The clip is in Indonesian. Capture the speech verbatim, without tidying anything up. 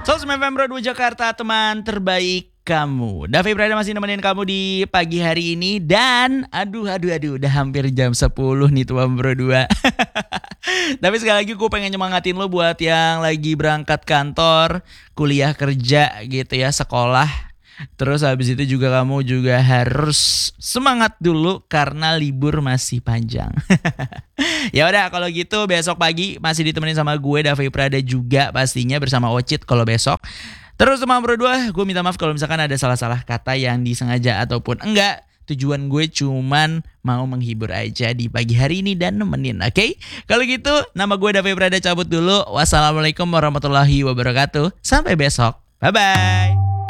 seratus sembilan F M Bro dua Jakarta, teman terbaik kamu. Davi Prada masih nemenin kamu di pagi hari ini. Dan aduh aduh aduh udah hampir jam sepuluh nih tuan Bro dua. Tapi sekali lagi gue pengen nyemangatin lo buat yang lagi berangkat kantor, kuliah, kerja gitu ya, sekolah. Terus habis itu juga kamu juga harus semangat dulu karena libur masih panjang. Ya udah kalau gitu besok pagi masih ditemenin sama gue Davi Prada juga pastinya bersama Ocit kalau besok. Terus teman berdua, gue minta maaf kalau misalkan ada salah-salah kata yang disengaja ataupun enggak. Tujuan gue cuman mau menghibur aja di pagi hari ini dan nemenin, oke? Okay? Kalau gitu, nama gue Davi Prada cabut dulu. Wassalamualaikum warahmatullahi wabarakatuh. Sampai besok. Bye-bye.